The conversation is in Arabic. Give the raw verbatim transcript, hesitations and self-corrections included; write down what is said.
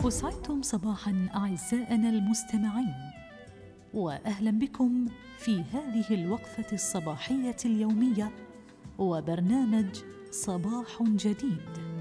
أسعدتم صباحا أعزائنا المستمعين، وأهلا بكم في هذه الوقفة الصباحية اليومية وبرنامج صباح جديد.